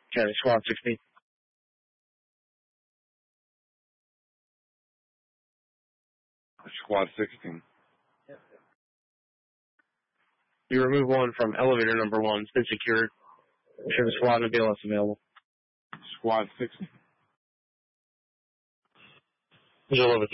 County Squad 16. Squad 16. You remove one from elevator number 1. It's been secured. Should the squad and BLS available. Squad 16. Visual over